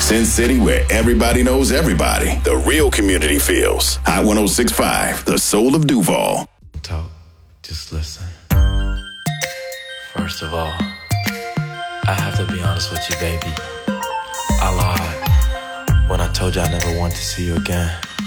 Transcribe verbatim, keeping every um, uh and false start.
Sin City, where everybody knows everybody. The real community feels. Hot one oh six point five, the soul of Duval. Talk, just listen. First of all, I have to be honest with you, baby. I lied when I told you I never want to see you again.